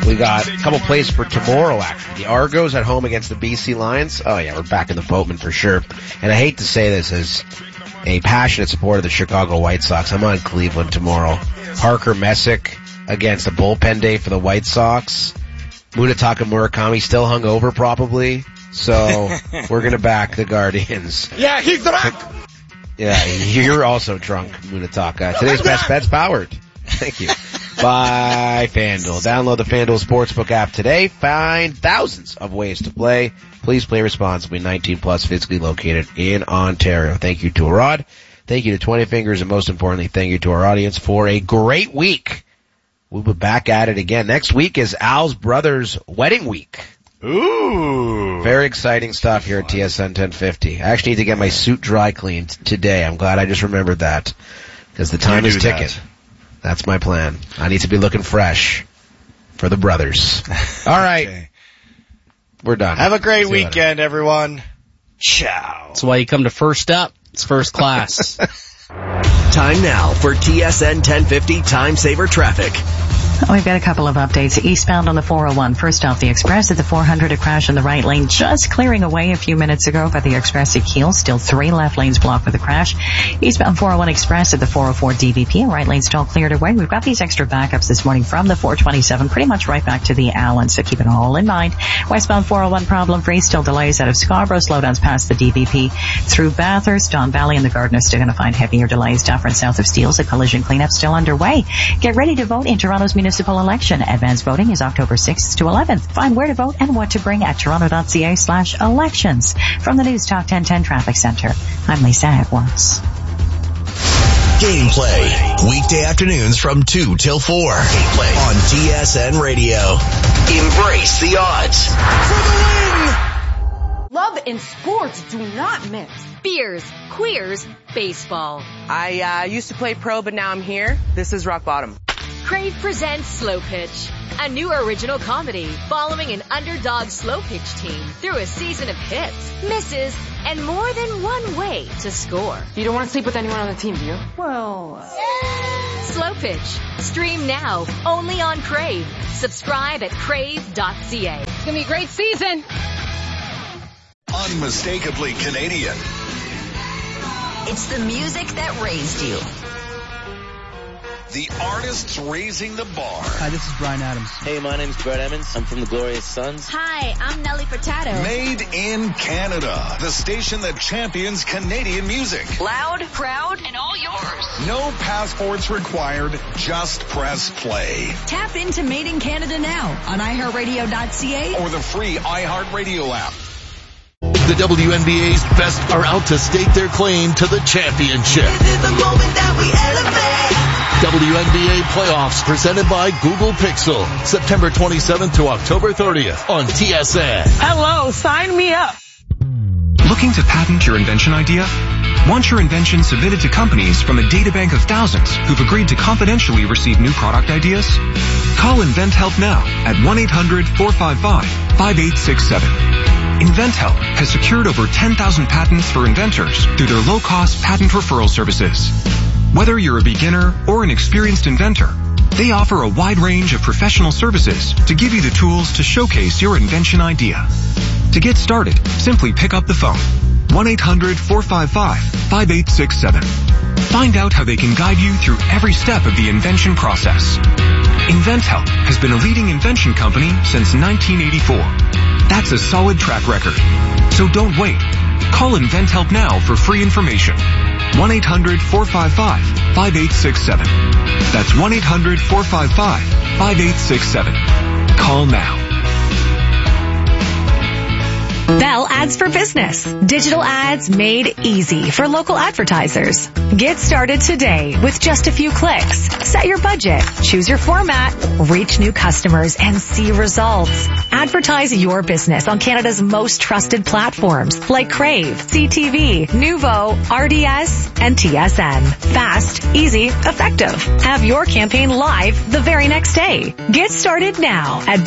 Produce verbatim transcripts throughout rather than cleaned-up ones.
We got a couple plays for tomorrow, actually. The Argos at home against the B C Lions. Oh, yeah, we're back in the Boatman for sure. And I hate to say this as a passionate supporter of the Chicago White Sox. I'm on Cleveland tomorrow. Parker Messick against a bullpen day for the White Sox. Munetaka Murakami still hungover, probably. So we're going to back the Guardians. Yeah, he's drunk. Yeah, you're also drunk, Munetaka. Today's best bet's powered. Thank you. By FanDuel. Download the FanDuel Sportsbook app today. Find thousands of ways to play. Please play responsibly. nineteen plus, physically located in Ontario. Thank you to Arad. Thank you to twenty Fingers, and most importantly, thank you to our audience for a great week. We'll be back at it again. Next week is Al's brother's wedding week. Ooh. Very exciting stuff here at T S N ten fifty. I actually need to get my suit dry cleaned today. I'm glad I just remembered that because the time is ticking. That. That's my plan. I need to be looking fresh for the brothers. All right. Okay. We're done. Have a great See weekend, everyone. Ciao. That's why you come to First Up. It's first class. Time now for T S N ten fifty Time Saver Traffic. We've got a couple of updates. Eastbound on the four oh one, first off the Express at the four hundred, a crash in the right lane just clearing away a few minutes ago by the Express at Kiel. Still three left lanes blocked with a crash. Eastbound four oh one Express at the four oh four D V P, right lane still cleared away. We've got these extra backups this morning from the four twenty-seven, pretty much right back to the Allen, so keep it all in mind. Westbound four oh one problem free, still delays out of Scarborough, slowdowns past the D V P through Bathurst. Don Valley and the Gardiner still going to find heavier delays. Dufferin south of Steeles, a collision cleanup still underway. Get ready to vote in Toronto's municipal election. Advanced voting is October sixth to eleventh. Find where to vote and what to bring at toronto.ca slash elections. From the News Talk ten ten Traffic Center, I'm Lisa Edwards. Gameplay. Weekday afternoons from two till four. Gameplay on T S N Radio. Embrace the odds. For the win! Love and sports do not mix. Beers, queers, baseball. I uh, used to play pro, but now I'm here. This is rock bottom. Crave presents Slow Pitch, a new original comedy following an underdog slow pitch team through a season of hits, misses, and more than one way to score. You don't want to sleep with anyone on the team, do you? Well... Yeah. Slow Pitch. Stream now, only on Crave. Subscribe at crave dot c a. It's going to be a great season. Unmistakably Canadian. It's the music that raised you. The artists raising the bar. Hi, this is Bryan Adams. Hey, my name's Brett Emmons. I'm from the Glorious Sons. Hi, I'm Nelly Furtado. Made in Canada. The station that champions Canadian music. Loud, proud, and all yours. No passports required. Just press play. Tap into Made in Canada now on i heart radio dot c a or the free iHeartRadio app. The W N B A's best are out to stake their claim to the championship. This is the moment that we elevate. W N B A playoffs presented by Google Pixel. September twenty-seventh to October thirtieth on T S N. Hello, sign me up. Looking to patent your invention idea? Want your invention submitted to companies from a databank of thousands who've agreed to confidentially receive new product ideas? Call InventHelp now at one eight hundred four five five five eight six seven. InventHelp has secured over ten thousand patents for inventors through their low-cost patent referral services. Whether you're a beginner or an experienced inventor, they offer a wide range of professional services to give you the tools to showcase your invention idea. To get started, simply pick up the phone. one eight hundred four five five five eight six seven. Find out how they can guide you through every step of the invention process. InventHelp has been a leading invention company since nineteen eighty-four. That's a solid track record. So don't wait. Call InventHelp now for free information. one eight hundred four five five five eight six seven. That's one eight hundred four five five five eight six seven. Call now. Bell Ads for Business. Digital ads made easy for local advertisers. Get started today with just a few clicks. Set your budget, choose your format, reach new customers, and see results. Advertise your business on Canada's most trusted platforms like Crave, C T V, Nuvo, R D S, and T S N. Fast, easy, effective. Have your campaign live the very next day. Get started now at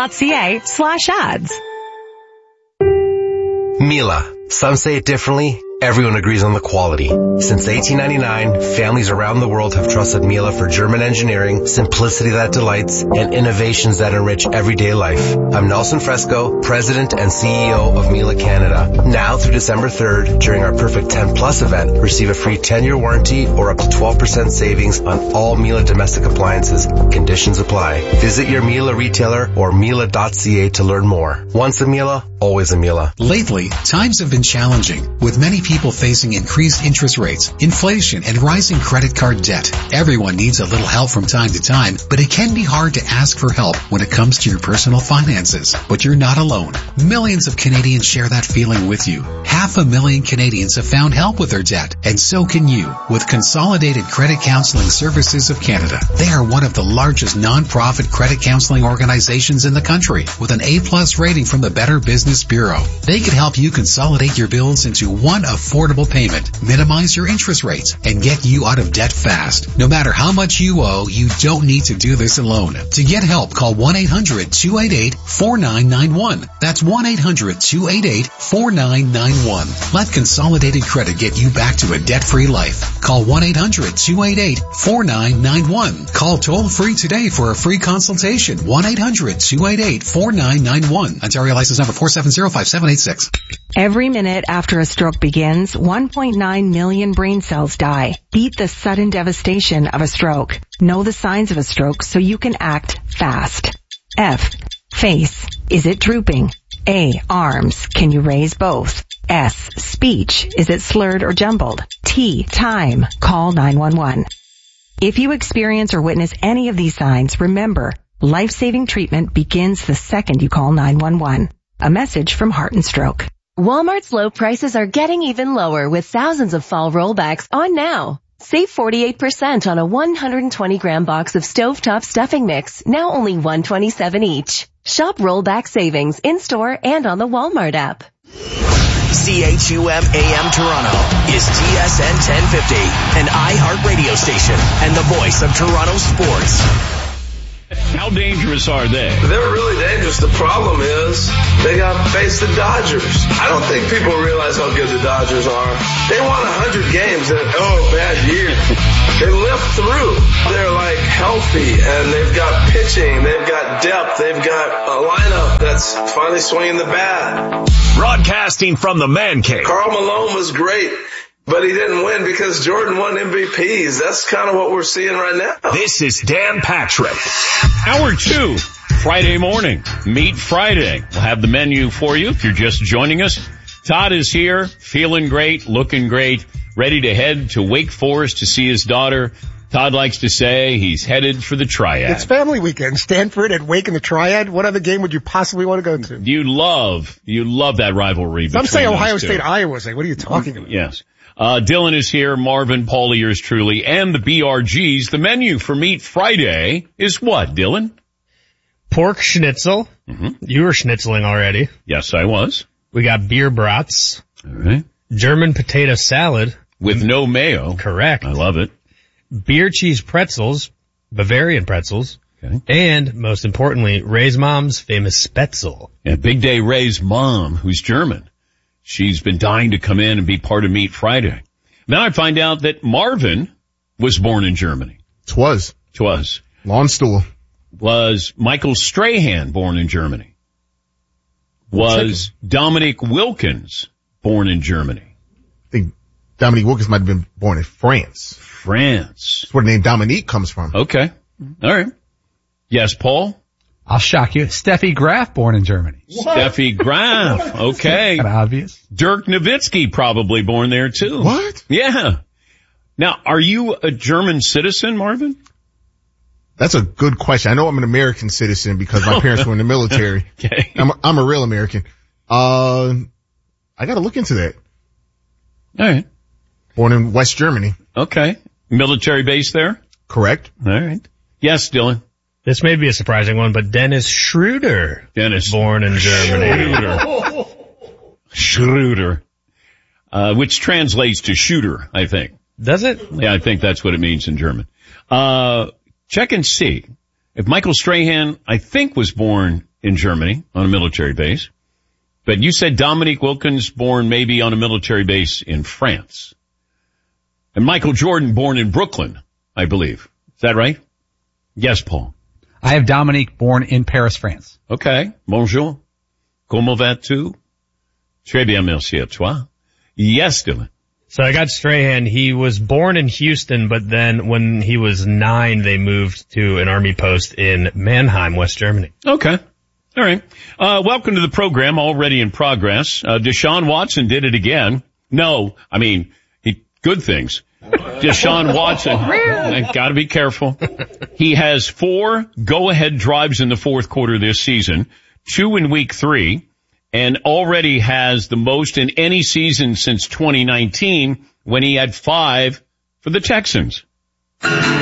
bellmedia.ca slash ads. Mila. Some say it differently. Everyone agrees on the quality. Since eighteen ninety-nine, families around the world have trusted Miele for German engineering, simplicity that delights, and innovations that enrich everyday life. I'm Nelson Fresco, President and C E O of Miele Canada. Now through December third, during our Perfect ten Plus event, receive a free ten-year warranty or up to twelve percent savings on all Miele domestic appliances. Conditions apply. Visit your Miele retailer or Miele dot c a to learn more. Once a Miele, always a Miele. Lately, times have been challenging, with many people facing increased interest rates, inflation, and rising credit card debt. Everyone needs a little help from time to time, but it can be hard to ask for help when it comes to your personal finances. But you're not alone. Millions of Canadians share that feeling with you. Half a million Canadians have found help with their debt, and so can you with Consolidated Credit Counseling Services of Canada. They are one of the largest non-profit credit counseling organizations in the country with an A-plus rating from the Better Business Bureau. They can help you consolidate your bills into one affordable payment, minimize your interest rates, and get you out of debt fast. No matter how much you owe, you don't need to do this alone. To get help, call one eight hundred two eight eight four nine nine one. That's one eight hundred two eight eight four nine nine one. Let Consolidated Credit get you back to a debt-free life. Call one eight hundred two eight eight four nine nine one. Call toll-free today for a free consultation. one eight hundred two eight eight four nine nine one. Ontario license number four seven zero five seven eight six. Every minute after a stroke begins, one point nine million brain cells die. Beat the sudden devastation of a stroke. Know the signs of a stroke so you can act fast. F. Face. Is it drooping? A. Arms. Can you raise both? S. Speech. Is it slurred or jumbled? T. Time. Call nine one one. If you experience or witness any of these signs, remember, life-saving treatment begins the second you call nine one one. A message from Heart and Stroke. Walmart's low prices are getting even lower with thousands of fall rollbacks on now. Save forty-eight percent on a one hundred twenty gram box of stovetop stuffing mix, now only one hundred twenty-seven dollars each. Shop rollback savings in-store and on the Walmart app. C H U M A M Toronto is T S N ten fifty, an iHeart radio station and the voice of Toronto sports. How dangerous are they? They're really dangerous. The problem is they got to face the Dodgers. I don't think people realize how good the Dodgers are. They won one hundred games and, oh, bad year. They lived through. They're like healthy and they've got pitching. They've got depth. They've got a lineup that's finally swinging the bat. Broadcasting from the man cave. Karl Malone was great. But he didn't win because Jordan won M V Ps. That's kind of what we're seeing right now. This is Dan Patrick. Hour two, Friday morning. Meet Friday. We'll have the menu for you if you're just joining us. Todd is here, feeling great, looking great, ready to head to Wake Forest to see his daughter. Todd likes to say he's headed for the Triad. It's family weekend. Stanford and Wake in the Triad. What other game would you possibly want to go to? You love, you love that rivalry. Some say Ohio State, Iowa. Say, what are you talking about? Yes. Uh, Dylan is here, Marvin, Paul, yours truly, and the B R Gs. The menu for Meat Friday is what, Dylan? Pork schnitzel. Mm-hmm. You were schnitzeling already. Yes, I was. We got beer brats. All right. German potato salad. With no mayo. Correct. I love it. Beer cheese pretzels, Bavarian pretzels. Okay. And, most importantly, Ray's mom's famous Spätzle. Yeah, Big Day Ray's mom, who's German. She's been dying to come in and be part of Meat Friday. Then I find out that Marvin was born in Germany. Twas. Twas. Lawn stool. Was Michael Strahan born in Germany? Was Dominic Wilkins born in Germany? I think Dominique Wilkins might have been born in France. France. That's where the name Dominique comes from. Okay. All right. Yes, Paul? I'll shock you. Steffi Graf, born in Germany. What? Steffi Graf. Okay. Kind of obvious. Dirk Nowitzki, probably born there too. What? Yeah. Now, are you a German citizen, Marvin? That's a good question. I know I'm an American citizen because my parents were in the military. Okay. I'm a, I'm a real American. Uh, I gotta look into that. All right. Born in West Germany. Okay. Military base there? Correct. All right. Yes, Dylan. This may be a surprising one, but Dennis Schroeder. Dennis. Born in Germany. Schroeder. Schroeder. Uh, which translates to shooter, I think. Does it? Yeah, I think that's what it means in German. Uh, check and see. If Michael Strahan, I think, was born in Germany on a military base, But you said Dominique Wilkins born maybe on a military base in France. And Michael Jordan born in Brooklyn, I believe. Is that right? Yes, Paul. I have Dominique born in Paris, France. Okay. Bonjour. Comment vas-tu? Très bien, merci à toi. Yes, Dylan. So I got Strahan. He was born in Houston, but then when he was nine, they moved to an army post in Mannheim, West Germany. Okay. All right. Uh, welcome to the program, already in progress. Uh, Deshaun Watson did it again. No, I mean, he, good things. Deshaun Watson, gotta be careful. He has four go-ahead drives in the fourth quarter this season, two in week three, and already has the most in any season since twenty nineteen when he had five for the Texans.